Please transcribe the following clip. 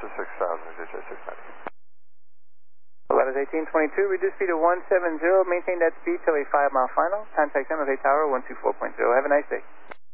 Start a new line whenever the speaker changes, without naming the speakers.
to 6,000, ditch 690.
Lattice 1822, reduce speed to 170, maintain that speed till a 5-mile final. Contact San Jose Tower 124.0. Have a nice day.